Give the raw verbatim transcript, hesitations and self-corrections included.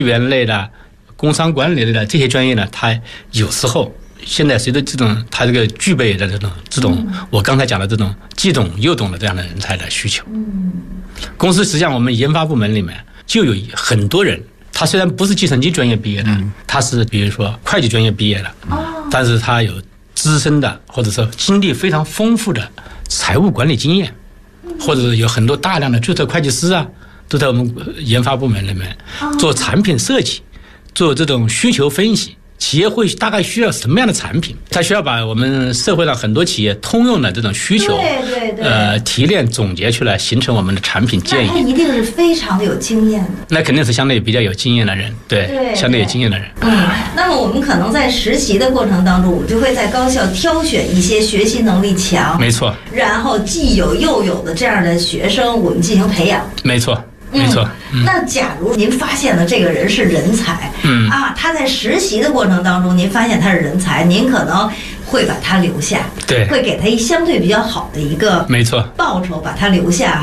园类的、工商管理类的这些专业呢，它有时候现在随着这种它这个具备的这种这种我刚才讲的这种既懂又懂的这样的人才的需求。公司实际上我们研发部门里面就有很多人，他虽然不是计算机专业毕业的，他是比如说会计专业毕业的，但是他有资深的或者说经历非常丰富的财务管理经验，或者是有很多大量的注册会计师啊，都在我们研发部门里面做产品设计，做这种需求分析。企业会大概需要什么样的产品？它需要把我们社会上很多企业通用的这种需求， 对对对， 呃，提炼总结出来，形成我们的产品建议。 那他一定是非常的有经验的。 那肯定是相对比较有经验的人，对， 对相对有经验的人。 嗯，那么我们可能在实习的过程当中，我们就会在高校挑选一些学习能力强， 没错， 然后既有又有的这样的学生，我们进行培养。 没错。没错、 嗯，那假如您发现了这个人是人才，嗯啊，他在实习的过程当中，您发现他是人才，您可能会把他留下， 对， 会给他一相对比较好的一个没错报酬，把他留下。